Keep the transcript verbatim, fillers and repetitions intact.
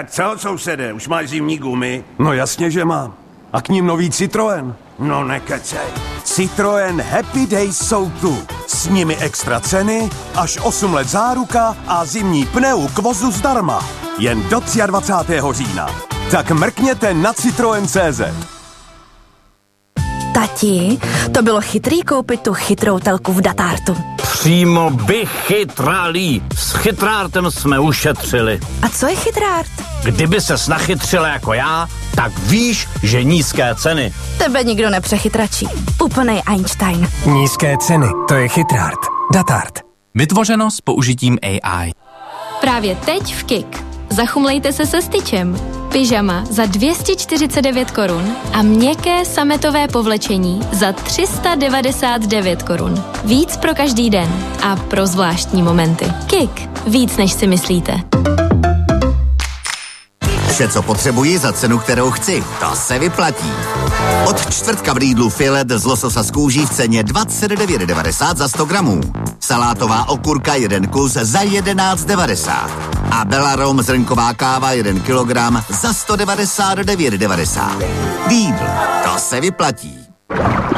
Tak co, sousede, už máš zimní gumy? No jasně, že mám. A k ním nový Citroën. No nekecej. Citroën Happy Days jsou tu. S nimi extra ceny, až osm let záruka a zimní pneu k vozu zdarma. Jen do dvacátého třetího října. Tak mrkněte na Citroën tečka cé zet. Tati, to bylo chytrý koupit tu chytrou telku v Datartu. Přímo vychytralý. S chytrártem jsme ušetřili. A co je chytrárt? Kdyby ses nachytřila jako já, tak víš, že nízké ceny. Tebe nikdo nepřechytračí. Úplnej Einstein. Nízké ceny, to je chytrárt. Datart. Vytvořeno s použitím A I. Právě teď v Kik. Zachumlejte se se Stitchem. Pyžama za dvě stě čtyřicet devět korun a měkké sametové povlečení za tři sta devadesát devět korun. Víc pro každý den a pro zvláštní momenty. Kik. Víc, než si myslíte. Vše, co potřebuji za cenu, kterou chci. To se vyplatí. Od čtvrtka v Lidlu filet z lososa z kůží v ceně dvacet devět devadesát za sto gramů. Salátová okurka jeden kus za jedenáct devadesát. A Belarom zrnková káva jeden kilogram za sto devadesát devět devadesát. Lidl, to se vyplatí.